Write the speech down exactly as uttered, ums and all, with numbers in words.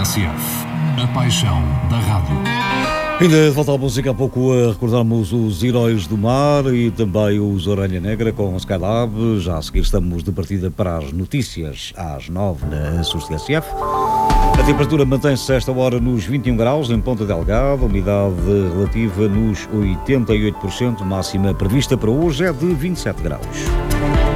S F, a paixão da rádio. Ainda de volta à música, há pouco a recordarmos os Heróis do Mar e também os Orelha Negra com o Skylab. Já a seguir estamos de partida para as notícias às nove na Açores T S F. A temperatura mantém-se a esta hora nos vinte e um graus em Ponta Delgada, umidade relativa nos oitenta e oito por cento, máxima prevista para hoje é de vinte e sete graus.